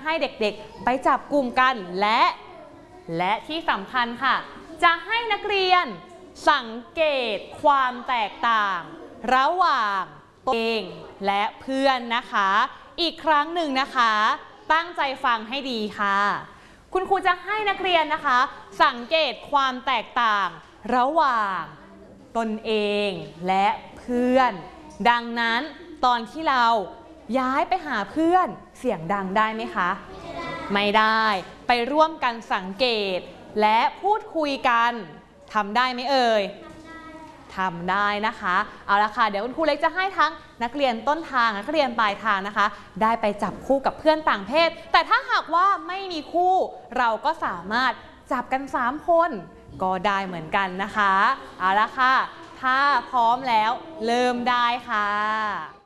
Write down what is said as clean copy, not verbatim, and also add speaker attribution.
Speaker 1: ให้เด็กๆไปจับกลุ่มกันและที่สำคัญค่ะจะให้นักเรียนสังเกตความแตกต่างระหว่างตัวเองและเพื่อนนะคะอีกครั้งหนึ่งนะคะตั้งใจฟังให้ดีค่ะคุณครูจะให้นักเรียนนะคะสังเกตความแตกต่างระหว่างตนเองและเพื่อนดังนั้นตอนที่เราย้ายไปหาเพื่อนเสียงดังได้ไหมคะไม่ได้ไปร่วมกันสังเกตและพูดคุยกันทำได้ไหมเอ่ยทำได้นะคะเอาละค่ะเดี๋ยวคุณครูเล็กจะให้ทั้งนักเรียนต้นทางนักเรียนปลายทางนะคะได้ไปจับคู่กับเพื่อนต่างเพศแต่ถ้าหากว่าไม่มีคู่เราก็สามารถจับกัน3คนก็ได้เหมือนกันนะคะเอาละค่ะถ้าพร้อมแล้วเริ่มได้ค่ะ